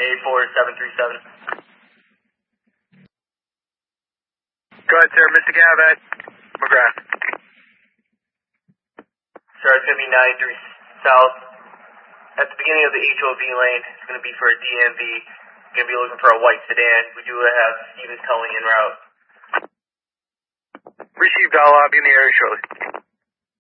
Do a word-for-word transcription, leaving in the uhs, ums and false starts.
A four seven three seven. Go ahead, sir. Mystic Ave at McGrath. Sir, it's going to be ninety-three south. At the beginning of the H O V lane, it's going to be for a D M V. Going to be looking for a white sedan. We do have Stevens towing en route. Received. I'll uh, be in the area shortly.